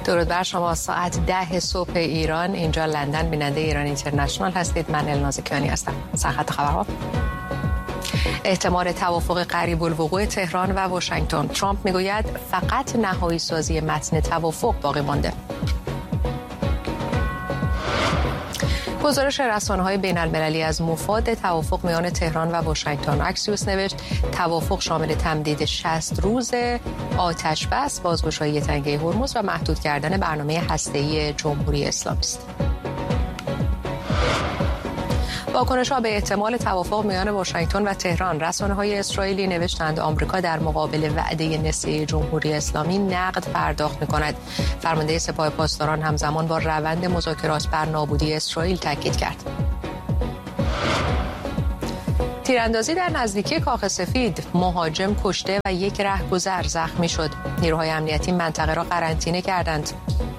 درود بر شما. ساعت 10 صبح ایران، اینجا لندن، بیننده ایران اینترنشنال هستید. من الناز کیانی هستم. سرخط خبرها: احتمال توافق قریب الوقوع تهران و واشنگتن. ترامپ میگوید فقط نهایی سازی متن توافق باقی مانده. گزارش رسانه‌های بین‌المللی از مفاد توافق میان تهران و واشنگتن. اکسیوس نوشت توافق شامل تمدید 60 روز آتش بس، بازگشایی تنگه هرمز و محدود کردن برنامه هسته‌ای جمهوری اسلامی است. واکنش‌ها به احتمال توافق میان واشنگتن و تهران. رسانه‌های اسرائیلی نوشتند آمریکا در مقابل وعده نسیه جمهوری اسلامی نقد پرداخت می‌کند. فرمانده سپاه پاسداران همزمان با روند مذاکرات بر نابودی اسرائیل تاکید کرد. تیراندازی در نزدیکی کاخ سفید، مهاجم کشته و یک رهگذر زخمی شد. نیروهای امنیتی منطقه را قرنطینه کردند.